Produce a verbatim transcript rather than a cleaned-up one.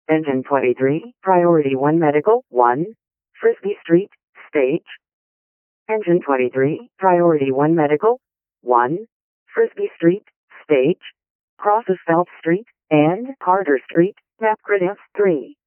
Engine twenty-three, Priority one Medical, one, Frisbee Street, stage. Engine twenty-three, Priority one Medical, one, Frisbee Street, stage. Crosses Phelps Street and Carter Street, Napcredence three.